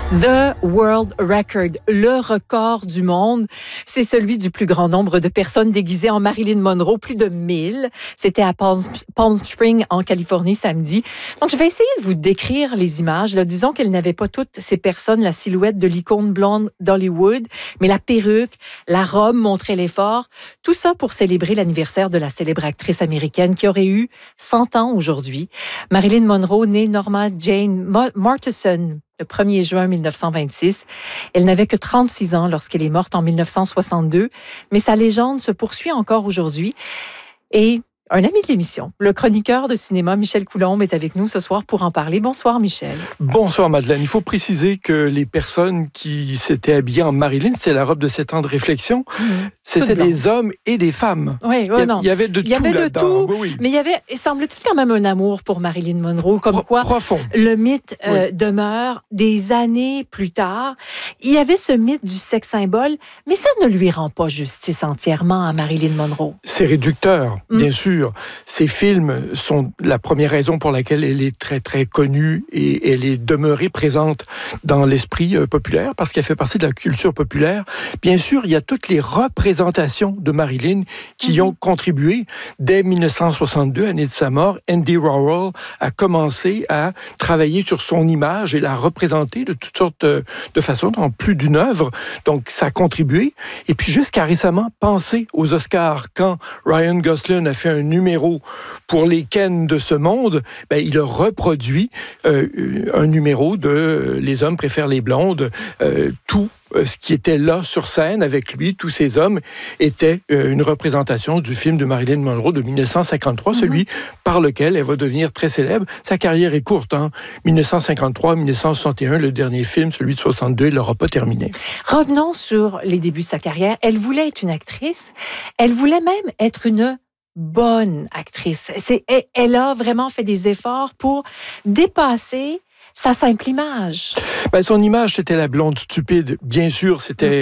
The World Record, le record du monde, c'est celui du plus grand nombre de personnes déguisées en Marilyn Monroe, plus de 1000. C'était à Palm Springs, en Californie, samedi. Donc, je vais essayer de vous décrire les images. Là, disons qu'elles n'avaient pas toutes ces personnes la silhouette de l'icône blonde d'Hollywood, mais la perruque, la robe montrait l'effort. Tout ça pour célébrer l'anniversaire de la célèbre actrice américaine qui aurait eu 100 ans aujourd'hui. Marilyn Monroe, née Norma Jane Mortensen, le 1er juin 1926. Elle n'avait que 36 ans lorsqu'elle est morte en 1962, mais sa légende se poursuit encore aujourd'hui. Et un ami de l'émission, le chroniqueur de cinéma Michel Coulombe est avec nous ce soir pour en parler. Bonsoir Michel. Bonsoir Madeleine. Il faut préciser que les personnes qui s'étaient habillées en Marilyn, c'était la robe de 7 ans de réflexion, c'était des hommes et des femmes. Oui, il y avait de tout là-dedans. Oui. Mais il y avait, semble-t-il, quand même un amour pour Marilyn Monroe, comme quoi profond. Le mythe demeure des années plus tard. Il y avait ce mythe du sexe symbole, mais ça ne lui rend pas justice entièrement à Marilyn Monroe. C'est réducteur, bien sûr. Ces films sont la première raison pour laquelle elle est très, très connue et elle est demeurée présente dans l'esprit populaire parce qu'elle fait partie de la culture populaire. Bien sûr, il y a toutes les représentations de Marilyn qui ont contribué. Dès 1962, année de sa mort, Andy Warhol a commencé à travailler sur son image et la représenter de toutes sortes de façons dans plus d'une œuvre. Donc, ça a contribué. Et puis, jusqu'à récemment, pensez aux Oscars quand Ryan Gosling a fait un numéro pour les Ken de ce monde, il a reproduit un numéro de Les hommes préfèrent les blondes. Tout ce qui était là sur scène avec lui, tous ces hommes, était une représentation du film de Marilyn Monroe de 1953, celui par lequel elle va devenir très célèbre. Sa carrière est courte, 1953-1961, le dernier film, celui de 62, il l'aura pas terminé. Revenons sur les débuts de sa carrière. Elle voulait être une actrice, elle voulait même être une bonne actrice. Elle a vraiment fait des efforts pour dépasser sa simple image. Son image, c'était la blonde stupide. Bien sûr, c'était